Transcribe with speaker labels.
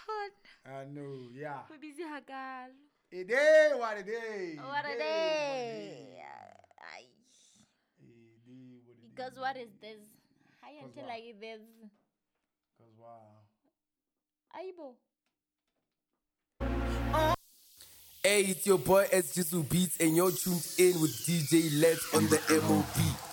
Speaker 1: Con.
Speaker 2: I know, yeah.
Speaker 1: We're busy hakalo.
Speaker 2: A day, what a day.
Speaker 1: What a day. Ay.
Speaker 2: A day, what a day.
Speaker 1: Because what is this? Hi
Speaker 2: Cause
Speaker 1: until
Speaker 2: what?
Speaker 1: like this.
Speaker 2: Because wow.
Speaker 1: Aibo.
Speaker 3: Hey, it's your boy S Jisu Beats, and you're tuned in with DJ Let on the MOB.